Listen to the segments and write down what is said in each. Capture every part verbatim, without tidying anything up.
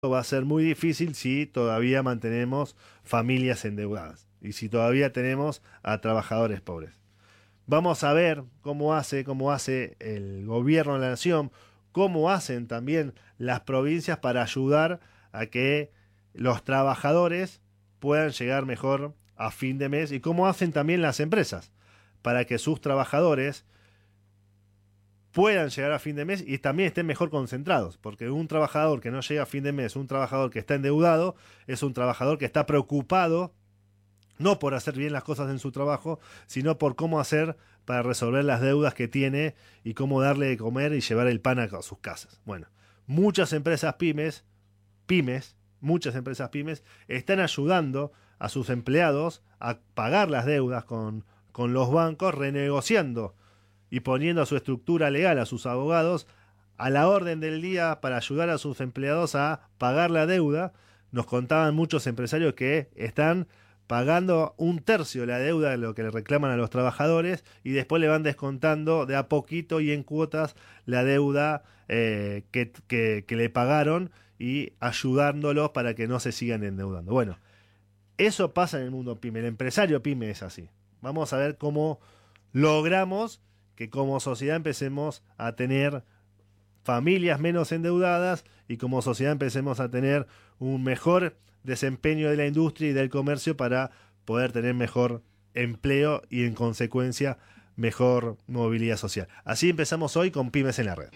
va a ser muy difícil si todavía mantenemos familias endeudadas y si todavía tenemos a trabajadores pobres. Vamos a ver cómo hace, cómo hace el gobierno de la nación, cómo hacen también las provincias para ayudar a que los trabajadores puedan llegar mejor a fin de mes y cómo hacen también las empresas para que sus trabajadores puedan llegar a fin de mes y también estén mejor concentrados, porque un trabajador que no llega a fin de mes, un trabajador que está endeudado, es un trabajador que está preocupado no por hacer bien las cosas en su trabajo, sino por cómo hacer para resolver las deudas que tiene y cómo darle de comer y llevar el pan a sus casas. Bueno, muchas empresas pymes, pymes, muchas empresas pymes están ayudando a sus empleados a pagar las deudas con, con los bancos, renegociando y poniendo a su estructura legal, a sus abogados, a la orden del día para ayudar a sus empleados a pagar la deuda. Nos contaban muchos empresarios que están pagando un tercio de la deuda de lo que le reclaman a los trabajadores y después le van descontando de a poquito y en cuotas la deuda eh, que, que, que le pagaron y ayudándolos para que no se sigan endeudando. Bueno, eso pasa en el mundo pyme. El empresario pyme es así. Vamos a ver cómo logramos que como sociedad empecemos a tener familias menos endeudadas y como sociedad empecemos a tener un mejor desempeño de la industria y del comercio para poder tener mejor empleo y en consecuencia mejor movilidad social. Así empezamos hoy con Pymes en la Red.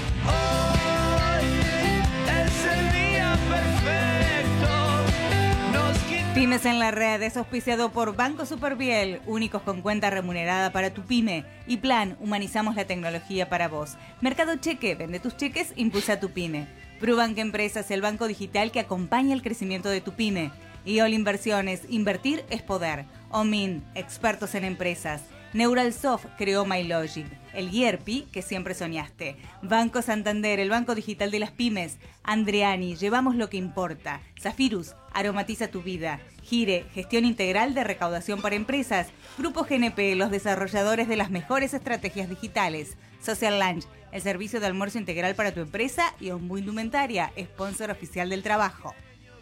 Pymes en la Red es auspiciado por Banco Superviel, únicos con cuenta remunerada para tu pyme. Y Plan, humanizamos la tecnología para vos. Mercado Cheque, vende tus cheques, impulsa tu pyme. Brubank Empresas, el banco digital que acompaña el crecimiento de tu pyme. Y All Inversiones, invertir es poder. Omin, expertos en empresas. Neuralsoft creó MyLogic, el I E R P I que siempre soñaste. Banco Santander, el banco digital de las pymes. Andreani, llevamos lo que importa. Zafirus, aromatiza tu vida. Gire, gestión integral de recaudación para empresas. Grupo G N P, los desarrolladores de las mejores estrategias digitales. Social Lunch, el servicio de almuerzo integral para tu empresa. Y Ombu Indumentaria, sponsor oficial del trabajo.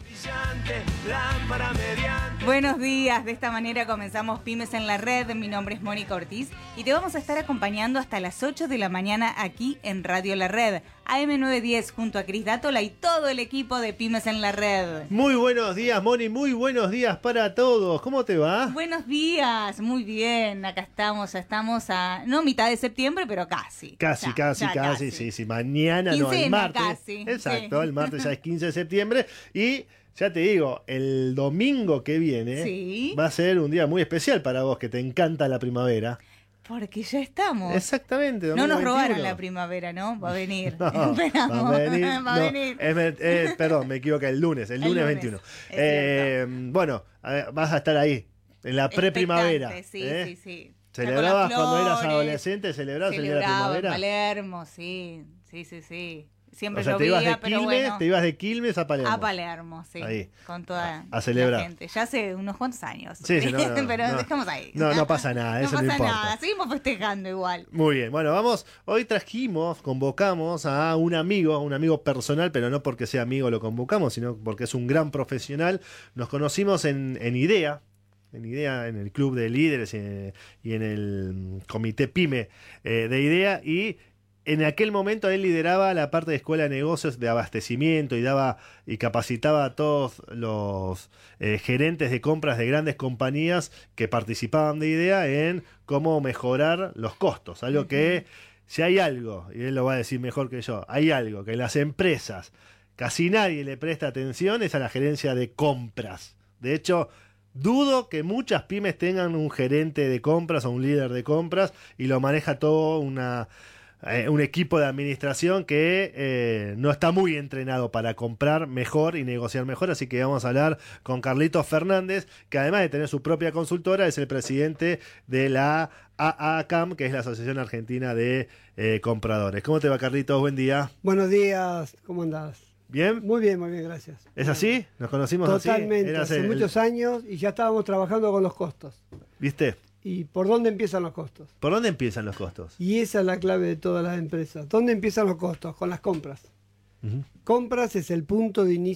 Buenos días, de esta manera comenzamos Pymes en la Red. Mi nombre es Mónica Ortiz y te vamos a estar acompañando hasta las ocho de la mañana aquí en Radio La Red, A M novecientos diez, junto a Cris Dátola y todo el equipo de Pymes en la Red. Muy buenos días, Moni, muy buenos días para todos. ¿Cómo te va? Buenos días, muy bien, acá estamos, ya estamos a, no mitad de septiembre, pero casi. Casi, ya, casi, ya casi, casi, sí, sí, mañana Quincena, no, el martes. Casi. Exacto, Sí. el martes ya es quince de septiembre y ya te digo, el domingo que viene Sí. va a ser un día muy especial para vos, que te encanta la primavera. Porque ya estamos. Exactamente. No domingo nos robaron veintiuno. la primavera, ¿no? Va a venir. No, Esperamos. va a venir. Va a no, venir. es me- eh, perdón, me equivoqué, el lunes, el, El lunes, lunes, veintiuno. es Eh, bueno, a ver, vas a estar ahí, en la preprimavera. Expectante, Sí, ¿eh? sí, sí. ¿Celebrabas Ya con las cuando eras flores, adolescente? ¿Celebrabas el día de la Celebraba en primavera? Palermo, sí. Sí, sí, sí. Siempre O sea, te ibas llovía, de pero Quilmes, bueno. te ibas de Quilmes a Palermo. A Palermo, sí. Ahí. Con toda A- a celebrar. la gente. Ya hace unos cuantos años. Sí, sí, no, no, pero no. dejamos ahí. No, no pasa nada, eso no pasa importa. nada. Seguimos festejando igual. Muy bien, bueno, vamos, hoy trajimos, convocamos a un amigo, un amigo personal, pero no porque sea amigo lo convocamos, sino porque es un gran profesional. Nos conocimos en, en IDEA, en IDEA, en el club de líderes eh, y en el mm, comité PYME eh, de IDEA, y en aquel momento él lideraba la parte de escuela de negocios de abastecimiento y daba y capacitaba a todos los eh, gerentes de compras de grandes compañías que participaban de IDEA en cómo mejorar los costos. Algo uh-huh. que, si hay algo, y él lo va a decir mejor que yo, hay algo que en las empresas casi nadie le presta atención, es a la gerencia de compras. De hecho, dudo que muchas pymes tengan un gerente de compras o un líder de compras y lo maneja todo una... Eh, un equipo de administración que eh, no está muy entrenado para comprar mejor y negociar mejor, así que vamos a hablar con Carlitos Fernández, que además de tener su propia consultora es el presidente de la A A C A M, que es la Asociación Argentina de eh, Compradores. ¿Cómo te va, Carlitos? Buen día. Buenos días, ¿cómo andás? ¿Bien? Muy bien, muy bien, gracias. ¿Es así? ¿Nos conocimos Totalmente, así? hace el, muchos años y ya estábamos trabajando con los costos. ¿Viste? ¿Y por dónde empiezan los costos? ¿Por dónde empiezan los costos? Y esa es la clave de todas las empresas. ¿Dónde empiezan los costos? Con las compras. Ujú. Compras es el punto de inicio